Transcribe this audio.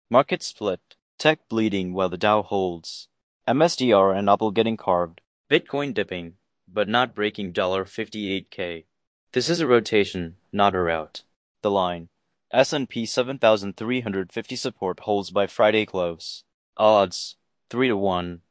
Market split. Tech bleeding while the Dow holds. MSDR and Apple getting carved. Bitcoin dipping, but not breaking $58K. This is a rotation, not a rout. The line. S&P 7,350 support holds by Friday close. Odds 3 to 1.